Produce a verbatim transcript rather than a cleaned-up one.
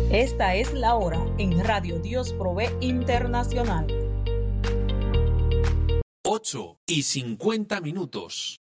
Esta es la hora en Radio Dios Provee Internacional. ocho y cincuenta minutos.